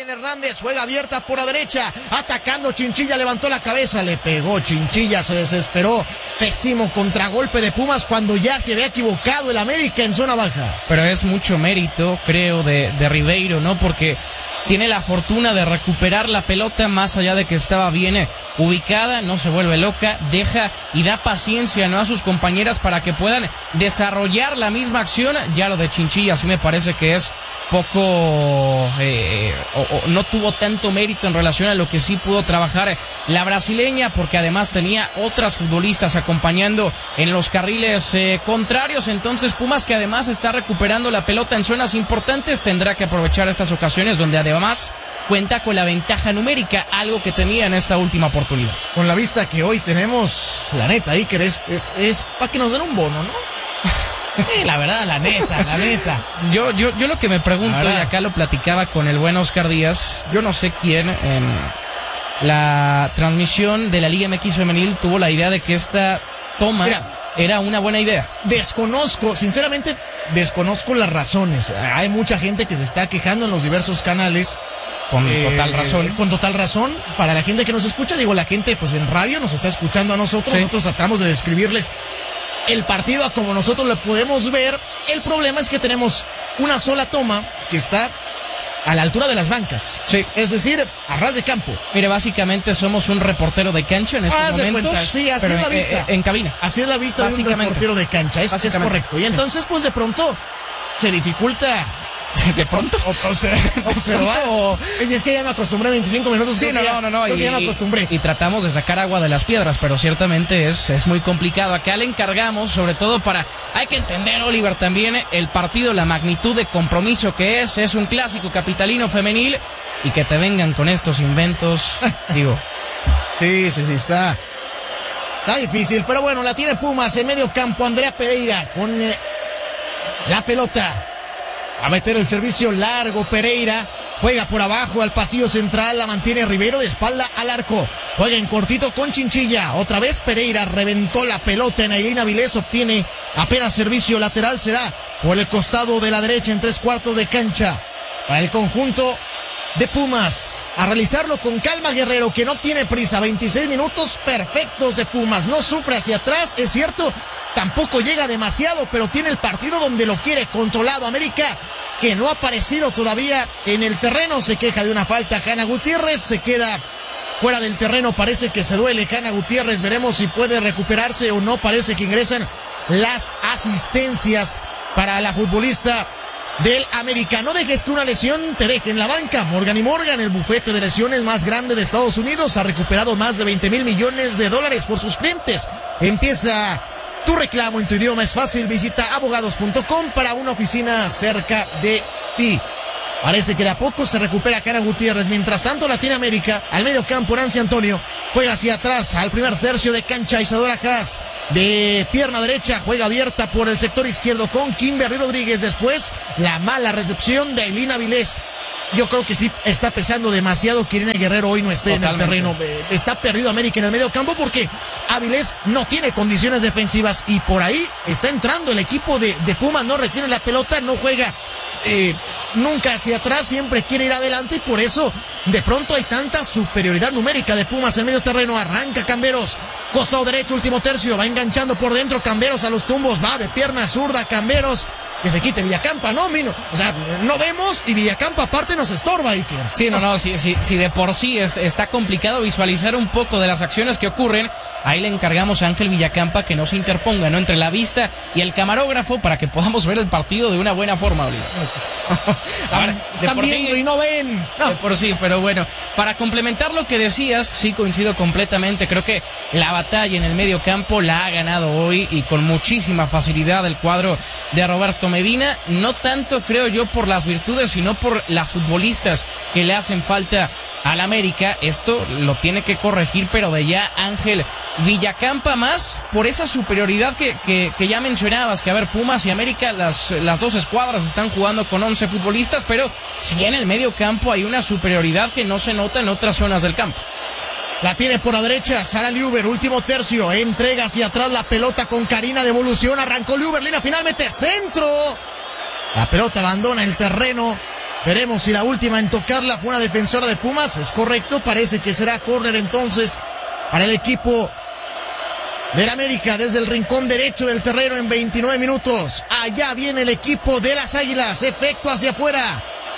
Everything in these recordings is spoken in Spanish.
Brian Hernández juega abierta por la derecha, atacando Chinchilla, levantó la cabeza, le pegó Chinchilla, se desesperó. Pésimo contragolpe de Pumas cuando ya se había equivocado el América en zona baja. Pero es mucho mérito, creo, de Ribeiro, ¿no? Porque tiene la fortuna de recuperar la pelota más allá de que estaba bien ubicada, no se vuelve loca, deja y da paciencia, ¿no?, a sus compañeras para que puedan desarrollar la misma acción. Ya lo de Chinchilla sí me parece que es poco, no tuvo tanto mérito en relación a lo que sí pudo trabajar la brasileña, porque además tenía otras futbolistas acompañando en los carriles contrarios. Entonces Pumas, que además está recuperando la pelota en zonas importantes, tendrá que aprovechar estas ocasiones donde además cuenta con la ventaja numérica, algo que tenía en esta última oportunidad. Con la vista que hoy tenemos, la neta, Iker, es para que nos den un bono, ¿no? La verdad, la neta. Yo lo que me pregunto, y acá lo platicaba con el buen Oscar Díaz, yo no sé quién en la transmisión de la Liga MX Femenil tuvo la idea de que esta toma era una buena idea. Sinceramente desconozco las razones. Hay mucha gente que se está quejando en los diversos canales. Con total razón. Con total razón. Para la gente que nos escucha, digo, la gente pues en radio nos está escuchando a nosotros. Sí. Nosotros tratamos de describirles el partido a como nosotros lo podemos ver. El problema es que tenemos una sola toma que está a la altura de las bancas. Sí. Es decir, a ras de campo. Mire, básicamente somos un reportero de cancha en estos momentos. Cuenta. Sí, así es la vista. En cabina. Así es la vista de un reportero de cancha. Es correcto. Y entonces, pues de pronto se dificulta. ¿De pronto? Observar. Es que ya me acostumbré 25 minutos. Sí, no. Ya me acostumbré. Y tratamos de sacar agua de las piedras, pero ciertamente es muy complicado. Acá le encargamos, sobre todo hay que entender, Oliver, también el partido, la magnitud de compromiso que es un clásico capitalino femenil, y que te vengan con estos inventos, digo. Sí, está difícil, pero bueno, la tiene Pumas en medio campo. Andrea Pereira con la pelota. A meter el servicio largo, Pereira juega por abajo al pasillo central, la mantiene Rivero de espalda al arco, juega en cortito con Chinchilla, otra vez Pereira reventó la pelota en Ailín Avilés, obtiene apenas servicio lateral, será por el costado de la derecha en 3/4 de cancha para el conjunto de Pumas. A realizarlo con calma Guerrero, que no tiene prisa. 26 minutos perfectos de Pumas, no sufre hacia atrás, es cierto. Tampoco llega demasiado, pero tiene el partido donde lo quiere controlado. América, que no ha aparecido todavía en el terreno, se queja de una falta. Hanna Gutiérrez se queda fuera del terreno, parece que se duele Hanna Gutiérrez, veremos si puede recuperarse o no. Parece que ingresan las asistencias para la futbolista del América. No dejes que una lesión te deje en la banca. Morgan & Morgan, el bufete de lesiones más grande de Estados Unidos, ha recuperado más de $20,000 millones por sus clientes. Empieza tu reclamo en tu idioma, es fácil. Visita abogados.com para una oficina cerca de ti. Parece que de a poco se recupera Hanna Gutiérrez. Mientras tanto, la tiene América al medio campo. Nancy Antonio juega hacia atrás al primer tercio de cancha. Isadora Haas de pierna derecha juega abierta por el sector izquierdo con Kimberly Rodríguez. Después la mala recepción de Ailín Avilés. Yo creo que sí está pesando demasiado que Irene Guerrero hoy no esté totalmente en el terreno. Está perdido América en el medio campo porque Avilés no tiene condiciones defensivas, y por ahí está entrando el equipo de Pumas. No retiene la pelota, no juega nunca hacia atrás, siempre quiere ir adelante, y por eso de pronto hay tanta superioridad numérica de Pumas en medio terreno. Arranca Camberos, costado derecho, último tercio, va enganchando por dentro Camberos a los tumbos, va de pierna zurda Camberos. Que se quite Villacampa, ¿no? O sea, no vemos, y Villacampa aparte nos estorba, Iker. Sí, si de por sí está complicado visualizar un poco de las acciones que ocurren, ahí le encargamos a Ángel Villacampa que no se interponga, ¿no?, entre la vista y el camarógrafo, para que podamos ver el partido de una buena forma, Oliver. Están viendo y no ven. No. De por sí, pero bueno, para complementar lo que decías, sí coincido completamente. Creo que la batalla en el medio campo la ha ganado hoy, y con muchísima facilidad, el cuadro de Roberto Medina. No tanto, creo yo, por las virtudes, sino por las futbolistas que le hacen falta al América. Esto lo tiene que corregir, pero de ya Ángel Villacampa, más por esa superioridad que ya mencionabas, que a ver, Pumas y América, las dos escuadras están jugando con 11 futbolistas, pero sí en el medio campo hay una superioridad que no se nota en otras zonas del campo. La tiene por la derecha Sara Liuber, último tercio, entrega hacia atrás la pelota con Karina, devolución, arrancó Liuber, línea finalmente centro. La pelota abandona el terreno Veremos si la última en tocarla fue una defensora de Pumas. Es correcto, parece que será córner entonces para el equipo del América desde el rincón derecho del terreno en 29 minutos. Allá viene el equipo de las Águilas, efecto hacia afuera.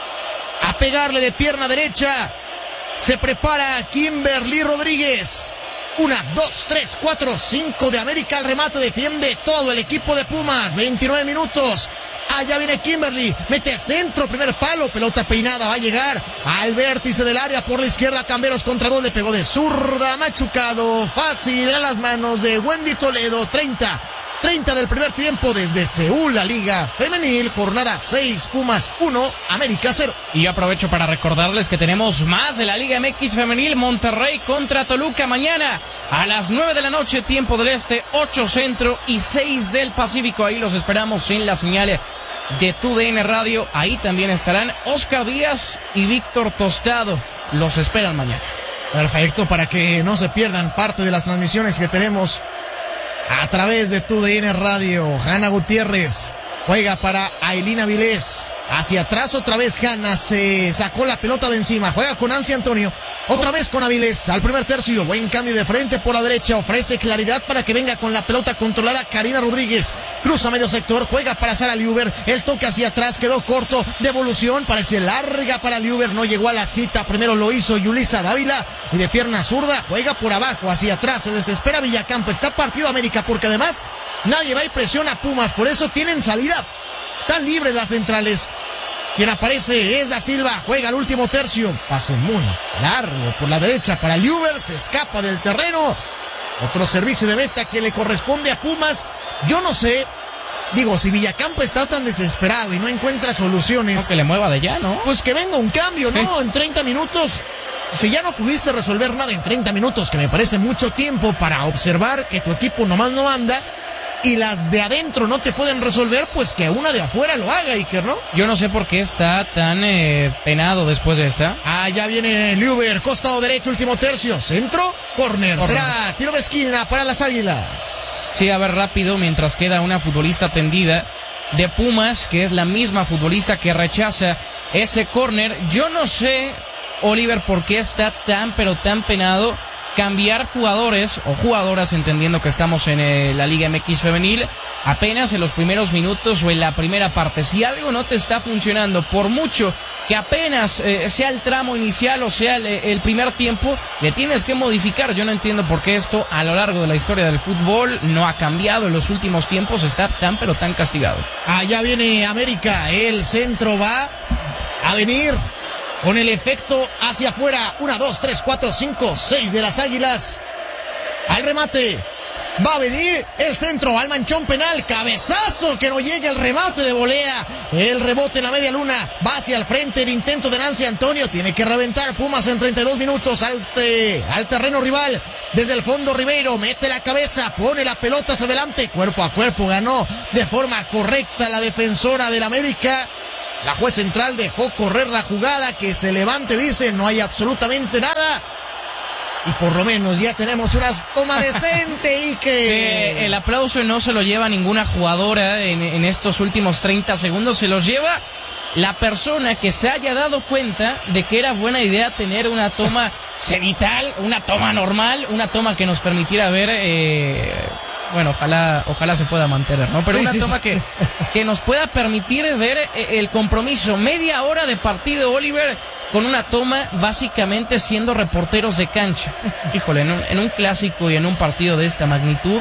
A pegarle de pierna derecha. Se prepara Kimberly Rodríguez. 1, 2, 3, 4, 5 de América al remate. Defiende todo el equipo de Pumas. 29 minutos. Allá viene Kimberly, mete centro, primer palo, pelota peinada, va a llegar al vértice del área por la izquierda. Camberos contra dos, le pegó de zurda, machucado, fácil a las manos de Wendy Toledo. 30 del primer tiempo desde Seúl, la Liga Femenil, jornada 6, Pumas 1, América 0. Y yo aprovecho para recordarles que tenemos más de la Liga MX Femenil. Monterrey contra Toluca mañana a las 9 de la noche, tiempo del este, 8 centro y 6 del Pacífico. Ahí los esperamos en la señal de TUDN Radio. Ahí también estarán Oscar Díaz y Víctor Tostado. Los esperan mañana. Perfecto, para que no se pierdan parte de las transmisiones que tenemos a través de TUDN Radio. Hanna Gutiérrez juega para Ailina Vilés. Hacia atrás otra vez Hanna, se sacó la pelota de encima. Juega con Nancy Antonio. Otra vez con Avilés al primer tercio. Buen cambio de frente por la derecha. Ofrece claridad para que venga con la pelota controlada Karina Rodríguez. Cruza medio sector. Juega para Sara Liuber. El toque hacia atrás quedó corto. Devolución. Parece larga para Liuber. No llegó a la cita. Primero lo hizo Yulisa Dávila. Y de pierna zurda juega por abajo. Hacia atrás. Se desespera Villacampa. Está partido América porque además nadie va y presiona a Pumas. Por eso tienen salida. Están libres las centrales. Quien aparece es Da Silva, juega al último tercio, pase muy largo por la derecha para Liuber, se escapa del terreno, otro servicio de meta que le corresponde a Pumas. Yo no sé, digo, si Villacampa está tan desesperado y no encuentra soluciones, no, que le mueva de ya, ¿no? Pues que venga un cambio, ¿no? Sí. En 30 minutos, si ya no pudiste resolver nada en 30 minutos, que me parece mucho tiempo para observar que tu equipo nomás no anda, y las de adentro no te pueden resolver, pues que una de afuera lo haga, Iker, ¿no? Yo no sé por qué está tan penado después de esta. Ya viene Liuber, costado derecho, último tercio, centro, córner. Será tiro de esquina para las Águilas. Sí, a ver rápido, mientras queda una futbolista tendida de Pumas, que es la misma futbolista que rechaza ese córner. Yo no sé, Oliver, por qué está tan, pero tan penado cambiar jugadores o jugadoras, entendiendo que estamos en la Liga MX Femenil, apenas en los primeros minutos o en la primera parte. Si algo no te está funcionando, por mucho que apenas sea el tramo inicial o sea el primer tiempo, le tienes que modificar. Yo no entiendo por qué esto a lo largo de la historia del fútbol no ha cambiado en los últimos tiempos, está tan pero tan castigado. Allá viene América, el centro va a venir con el efecto hacia afuera. 1, 2, 3, 4, 5, 6 de las Águilas. Al remate. Va a venir el centro al manchón penal. Cabezazo que no llega el remate de volea. El rebote en la media luna. Va hacia el frente el intento de Nancy Antonio. Tiene que reventar Pumas en 32 minutos al terreno rival. Desde el fondo Ribeiro mete la cabeza, pone la pelota hacia adelante. Cuerpo a cuerpo ganó de forma correcta la defensora del América. La juez central dejó correr la jugada, que se levante, dice, no hay absolutamente nada. Y por lo menos ya tenemos una toma decente y que... el aplauso no se lo lleva ninguna jugadora en estos últimos 30 segundos, se los lleva la persona que se haya dado cuenta de que era buena idea tener una toma cenital, una toma normal, una toma que nos permitiera ver... Bueno, ojalá se pueda mantener, ¿no? Pero sí, toma que nos pueda permitir ver el compromiso. Media hora de partido, Oliver, con una toma básicamente siendo reporteros de cancha. Híjole, en un clásico y en un partido de esta magnitud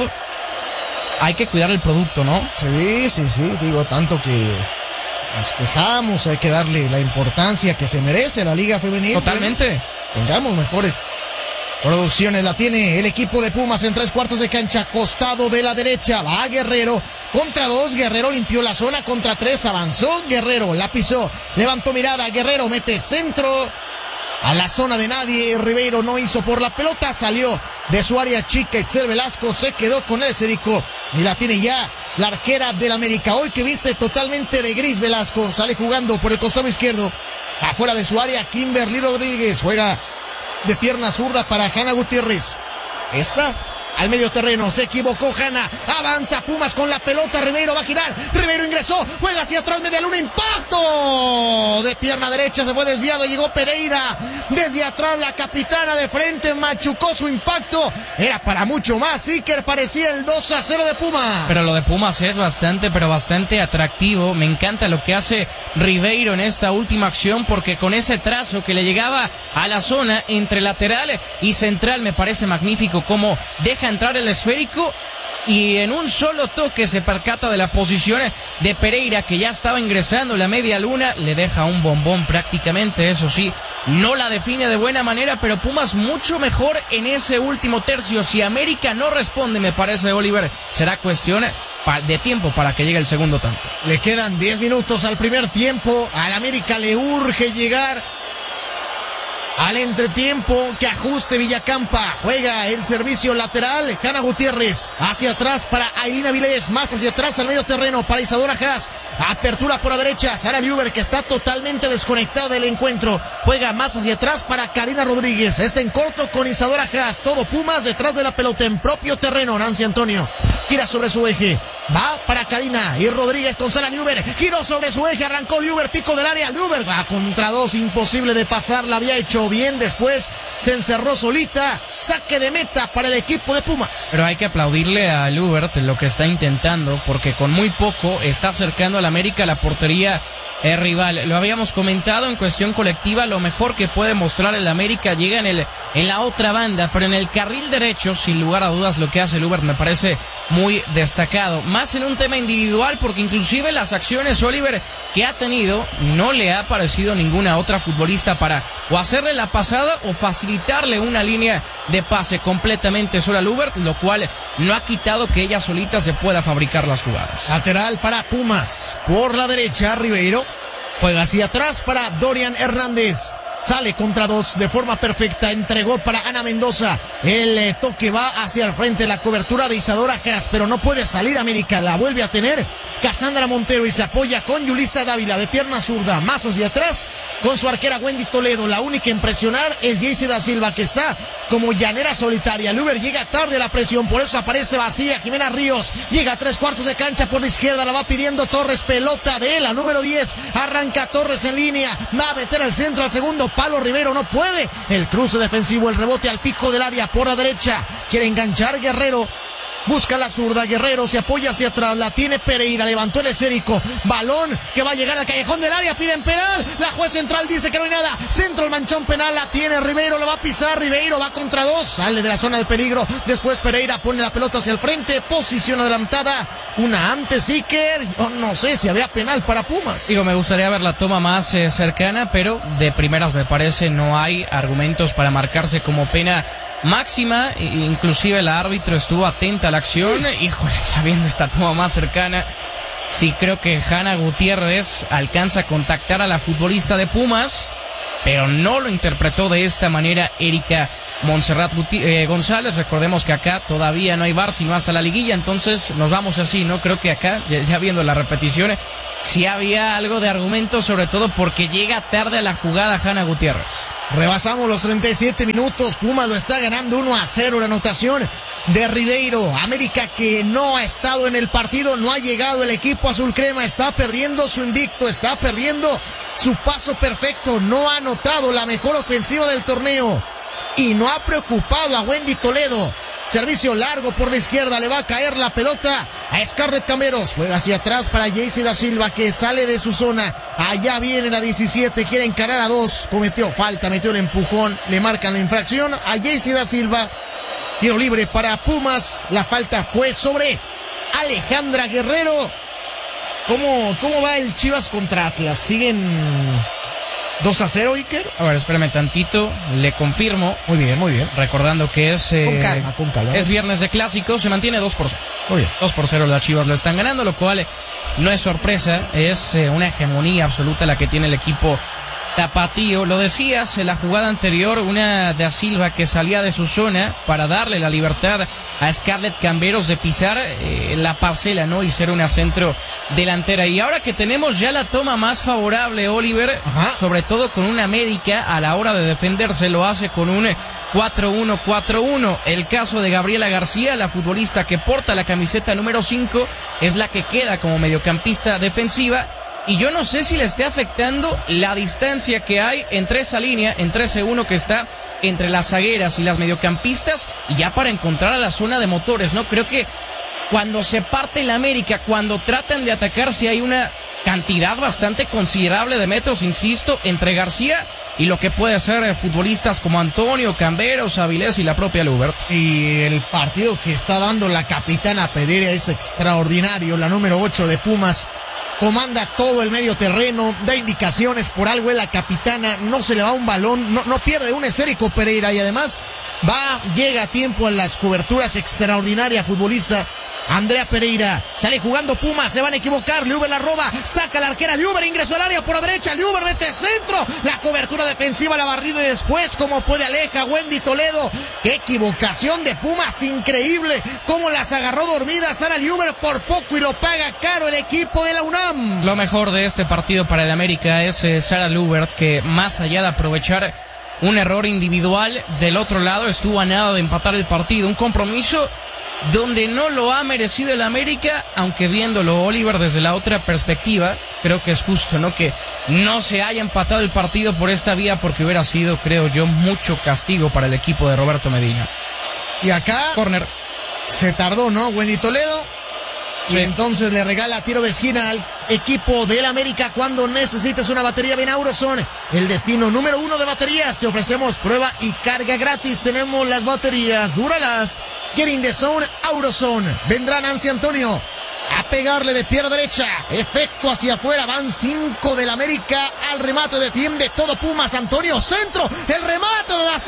hay que cuidar el producto, ¿no? Sí, digo, tanto que nos quejamos, hay que darle la importancia que se merece la Liga Femenil. Totalmente. Bueno, tengamos mejores producciones. La tiene el equipo de Pumas en 3/4 de cancha, costado de la derecha. Va Guerrero contra 2. Guerrero limpió la zona contra 3. Avanzó Guerrero, la pisó, levantó mirada. Guerrero mete centro a la zona de nadie. Ribeiro no hizo por la pelota. Salió de su área chica. Itzel Velasco se quedó con él, se dedicó. Y la tiene ya la arquera del América. Hoy que viste totalmente de gris Velasco. Sale jugando por el costado izquierdo. Afuera de su área, Kimberly Rodríguez juega de pierna zurda para Hanna Gutiérrez. Esta al medio terreno, se equivocó Hanna, avanza Pumas con la pelota, Ribeiro va a girar, Ribeiro ingresó, juega hacia atrás, media luna, impacto de pierna derecha, se fue desviado, llegó Pereira, desde atrás la capitana de frente, machucó su impacto, era para mucho más, Iker, parecía el 2-0 de Pumas. Pero lo de Pumas es bastante atractivo, me encanta lo que hace Ribeiro en esta última acción, porque con ese trazo que le llegaba a la zona entre lateral y central, me parece magnífico cómo deja entrar el esférico y en un solo toque se percata de la posición de Pereira, que ya estaba ingresando la media luna, le deja un bombón prácticamente, eso sí, no la define de buena manera, pero Pumas mucho mejor en ese último tercio. Si América no responde, me parece, Oliver, será cuestión de tiempo para que llegue el segundo tanto. Le quedan 10 minutos al primer tiempo, al América le urge llegar al entretiempo, que ajuste Villacampa, juega el servicio lateral, Hanna Gutiérrez, hacia atrás para Ailina Vilés, más hacia atrás al medio terreno para Isadora Haas, apertura por la derecha, Sara Liuber, que está totalmente desconectada del encuentro, juega más hacia atrás para Karina Rodríguez, está en corto con Isadora Haas, todo Pumas detrás de la pelota en propio terreno, Nancy Antonio, gira sobre su eje, va para Karina y Rodríguez con Sara Liuber, giró sobre su eje, arrancó Liuber, pico del área, Liuber va contra dos, imposible de pasar, la había hecho bien, después se encerró solita, saque de meta para el equipo de Pumas. Pero hay que aplaudirle a Lubert lo que está intentando, porque con muy poco está acercando al América a la portería rival. Lo habíamos comentado en cuestión colectiva, lo mejor que puede mostrar el América llega en la otra banda, pero en el carril derecho, sin lugar a dudas, lo que hace Lubert me parece muy destacado, más en un tema individual, porque inclusive las acciones, Oliver, que ha tenido, no le ha parecido ninguna otra futbolista para o hacerle la pasada o facilitarle una línea de pase completamente sola a Lubert, lo cual no ha quitado que ella solita se pueda fabricar las jugadas. Lateral para Pumas, por la derecha Ribeiro, juega hacia atrás para Dorian Hernández, sale contra dos de forma perfecta, entregó para Ana Mendoza, el toque va hacia el frente, la cobertura de Isadora Haas, pero no puede salir América, la vuelve a tener Cassandra Montero y se apoya con Yulisa Dávila de pierna zurda, más hacia atrás con su arquera Wendy Toledo, la única en presionar es Jaycee da Silva, que está como llanera solitaria. Luber llega tarde a la presión, por eso aparece vacía. Jimena Ríos llega a 3/4 de cancha por la izquierda, la va pidiendo Torres, pelota de la número 10, arranca Torres en línea, va a meter al centro, al segundo palo, Rivero no puede, el cruce defensivo, el rebote al pico del área por la derecha, quiere enganchar Guerrero, busca la zurda, Guerrero se apoya hacia atrás, la tiene Pereira, levantó el esférico, balón que va a llegar al callejón del área, piden penal, la juez central dice que no hay nada, centro al manchón penal, la tiene Ribeiro, lo va a pisar, Ribeiro va contra dos, sale de la zona de peligro, después Pereira pone la pelota hacia el frente, posición adelantada, una antes Iker, yo no sé si había penal para Pumas. Digo, me gustaría ver la toma más cercana, pero de primeras me parece no hay argumentos para marcarse como pena máxima, inclusive el árbitro estuvo atenta a la acción. Híjole, ya viendo esta toma más cercana, sí creo que Hanna Gutiérrez alcanza a contactar a la futbolista de Pumas, pero no lo interpretó de esta manera Erika Montserrat González. Recordemos que acá todavía no hay VAR sino hasta la liguilla, entonces nos vamos así, ¿no? Creo que acá, ya viendo la repetición, sí había algo de argumento, sobre todo porque llega tarde a la jugada Hanna Gutiérrez. Rebasamos los 37 minutos, Pumas lo está ganando 1-0, la anotación de Ribeiro. América, que no ha estado en el partido, no ha llegado el equipo azul crema, está perdiendo su invicto, está perdiendo su paso perfecto, no ha anotado la mejor ofensiva del torneo y no ha preocupado a Wendy Toledo. Servicio largo por la izquierda, le va a caer la pelota a Scarlett Cameros, juega hacia atrás para Jaycee da Silva, que sale de su zona, allá viene la 17, quiere encarar a dos, cometió falta, metió el empujón, le marcan la infracción a Jaycee da Silva, tiro libre para Pumas, la falta fue sobre Alejandra Guerrero. ¿Cómo va el Chivas contra Atlas? ¿Siguen 2-0, Iker? A ver, espérame tantito, le confirmo. Muy bien. Recordando que es con calma. Es viernes de clásicos, se mantiene 2-0. Muy bien. 2-0 las Chivas lo están ganando, lo cual no es sorpresa, es una hegemonía absoluta la que tiene el equipo tapatío. Lo decías en la jugada anterior, una da Silva que salía de su zona para darle la libertad a Scarlett Camberos de pisar la parcela, ¿no? Y ser una centro delantera. Y ahora que tenemos ya la toma más favorable, Oliver, sobre todo con una América a la hora de defenderse, lo hace con un 4-1-4-1. El caso de Gabriela García, la futbolista que porta la camiseta número 5, es la que queda como mediocampista defensiva. Y yo no sé si le esté afectando la distancia que hay entre esa línea, entre ese uno que está entre las zagueras y las mediocampistas, y ya para encontrar a la zona de motores, ¿no? Creo que cuando se parte la América, cuando tratan de atacarse, hay una cantidad bastante considerable de metros, insisto, entre García y lo que puede ser futbolistas como Antonio, Camberos, Avilés y la propia Lubert. Y el partido que está dando la capitana Pereira es extraordinario, la número 8 de Pumas. Comanda todo el medio terreno, da indicaciones, por algo es la capitana, no se le va un balón, no pierde un esférico Pereira, y además llega a tiempo en las coberturas, extraordinaria futbolista. Andrea Pereira, sale jugando Pumas, se van a equivocar, Liuber la roba, saca la arquera, Liuber ingresó al área por la derecha, Liuber mete centro, la cobertura defensiva, la barrido y después como puede aleja Wendy Toledo. Qué equivocación de Pumas, increíble, cómo las agarró dormidas Sara Liuber por poco y lo paga caro el equipo de la UNAM. Lo mejor de este partido para el América es Sara Liuber, que más allá de aprovechar un error individual, del otro lado estuvo a nada de empatar el partido, un compromiso donde no lo ha merecido el América, aunque viéndolo, Oliver, desde la otra perspectiva, creo que es justo, ¿no? Que no se haya empatado el partido por esta vía, porque hubiera sido, creo yo, mucho castigo para el equipo de Roberto Medina. Y acá Corner. Se tardó, ¿no? Wendy Toledo. Sí. Y entonces le regala tiro de esquina al equipo del América cuando necesites una batería bien Auroson. El destino número 1 de baterías. Te ofrecemos prueba y carga gratis. Tenemos las baterías Duralast, Get in the Zone, Auroson. Vendrá Nancy Antonio a pegarle de pierna derecha. Efecto hacia afuera. Van 5 del América al remate. Defiende todo Pumas. Antonio, centro. El remate de Da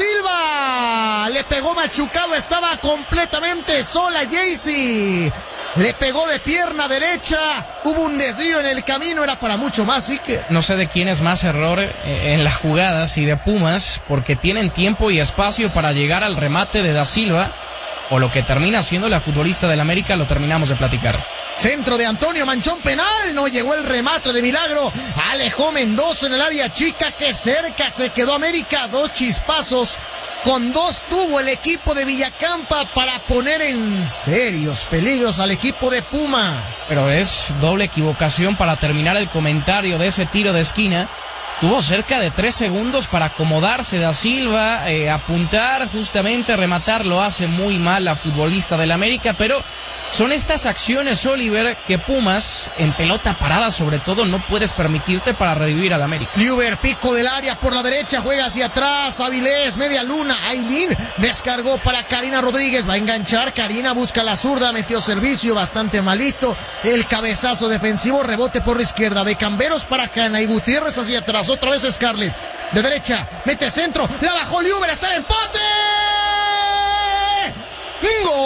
Silva. Le pegó machucado. Estaba completamente sola Jaycee. Le pegó de pierna derecha, hubo un desvío en el camino, era para mucho más, así que... No sé de quién es más error en las jugadas, si de Pumas, porque tienen tiempo y espacio para llegar al remate de Da Silva, o lo que termina siendo la futbolista del América, lo terminamos de platicar. Centro de Antonio, manchón penal, no llegó el remate de milagro, alejó Mendoza en el área chica, que cerca se quedó América, 2 chispazos. Con 2 tuvo el equipo de Villacampa para poner en serios peligros al equipo de Pumas. Pero es doble equivocación para terminar el comentario de ese tiro de esquina. Tuvo cerca de 3 segundos para acomodarse Da Silva, apuntar, justamente rematar, lo hace muy mal la futbolista del América, pero son estas acciones, Oliver, que Pumas, en pelota parada sobre todo, no puedes permitirte para revivir al América. Liuber, pico del área por la derecha, juega hacia atrás, Avilés, media luna, Ailín, descargó para Karina Rodríguez, va a enganchar, Karina busca la zurda, metió servicio, bastante malito, el cabezazo defensivo, rebote por la izquierda, de Camberos para Hanna y Gutiérrez hacia atrás, otra vez Scarlett, de derecha, mete centro, la bajó Liuber, está el empate.